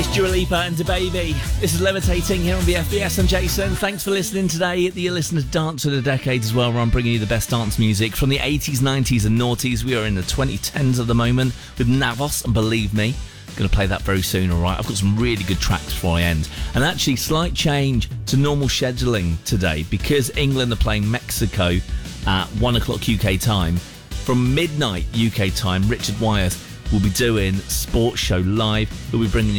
Dua Lipa and DaBaby. This is Levitating here on BFBS. I'm Jason. Thanks for listening today. You listen to Dance of the Decade as well, where I'm bringing you the best dance music from the 80s, 90s and noughties. We are in the 2010s at the moment with Navos and Believe Me. Going to play that very soon, all right? I've got some really good tracks before I end. And actually, slight change to normal scheduling today because England are playing Mexico at 1 o'clock UK time. From midnight UK time, Richard Wyeth will be doing Sports Show Live. He'll be bringing